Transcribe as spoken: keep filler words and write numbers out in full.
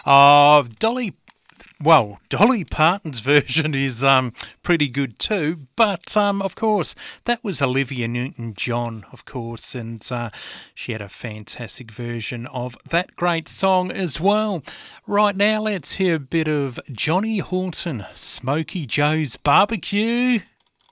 Oh, Dolly. Well, Dolly Parton's version is um pretty good too, but um of course that was Olivia Newton-John, of course, and uh, she had a fantastic version of that great song as well. Right now, let's hear a bit of Johnny Horton, Smokey Joe's Barbecue.